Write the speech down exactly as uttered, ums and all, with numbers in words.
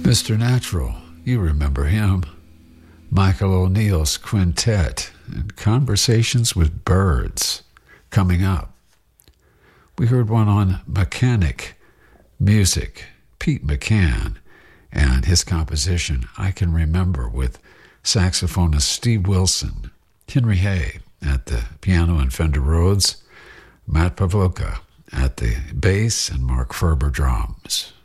Mister Natural, you remember him. Michael O'Neill's Quintet and Conversations with Birds coming up. We heard one on Mechanic Music, Pete McCann, and his composition, I Can Remember, with saxophonist Steve Wilson, Henry Hay at the piano and Fender Rhodes, Matt Pavloka at the bass, and Mark Ferber drums.